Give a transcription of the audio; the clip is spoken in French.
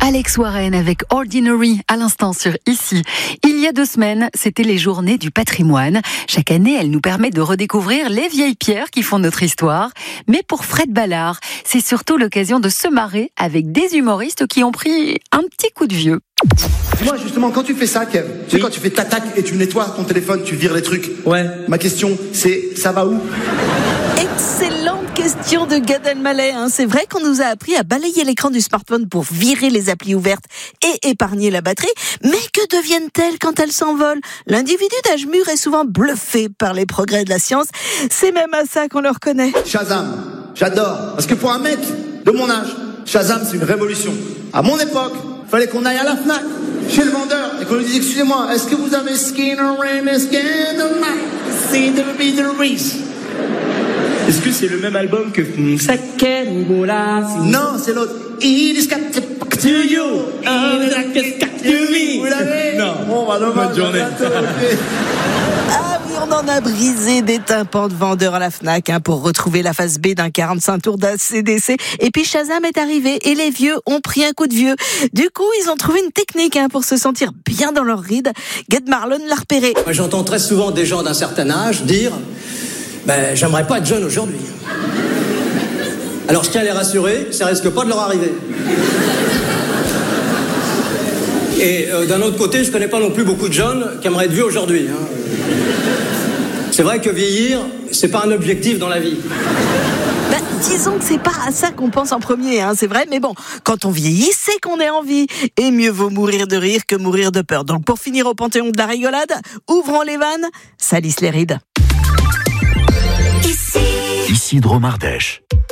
Alex Warren avec Ordinary à l'instant sur Ici. Il y a 2 semaines, c'était les journées du patrimoine. Chaque année, elle nous permet de redécouvrir les vieilles pierres qui font notre histoire. Mais pour Fred Ballard, c'est surtout l'occasion de se marrer avec des humoristes qui ont pris un petit coup de vieux. Dis-moi justement, quand tu fais ça, Kev, tu sais quand tu fais tac et tu nettoies ton téléphone, tu vires les trucs. Ouais. Ma question, c'est ça va où? Excellente question de Gad Elmaleh. C'est vrai qu'on nous a appris à balayer l'écran du smartphone pour virer les applis ouvertes et épargner la batterie. Mais que deviennent-elles quand elles s'envolent? L'individu d'âge mûr est souvent bluffé par les progrès de la science. C'est même à ça qu'on le reconnaît. Shazam, j'adore. Parce que pour un mec de mon âge, Shazam c'est une révolution. À mon époque, fallait qu'on aille à la Fnac, chez le vendeur, et qu'on lui dise, excusez-moi, est-ce que vous avez Skinner and Skinner? Est-ce que c'est le même album que Non, c'est l'autre. It is got to you. Vous l'avez? Non. Bon, bah, dommage. Bonne journée. Ah oui, on en a brisé des tympans de vendeurs à la Fnac pour retrouver la face B d'un 45 tours d'ACDC. Et puis Shazam est arrivé et les vieux ont pris un coup de vieux. Du coup, ils ont trouvé une technique pour se sentir bien dans leur ride. Gad Marlon l'a repéré. Moi, j'entends très souvent des gens d'un certain âge dire j'aimerais pas être jeune aujourd'hui. Alors je tiens à les rassurer, ça risque pas de leur arriver. Et d'un autre côté, je connais pas non plus beaucoup de jeunes qui aimeraient être vieux aujourd'hui. C'est vrai que vieillir, c'est pas un objectif dans la vie. Disons que c'est pas à ça qu'on pense en premier, c'est vrai, mais bon, quand on vieillit, c'est qu'on est en vie. Et mieux vaut mourir de rire que mourir de peur. Donc pour finir au panthéon de la rigolade, ouvrons les vannes, salissent les rides. Ici Drôme Ardèche.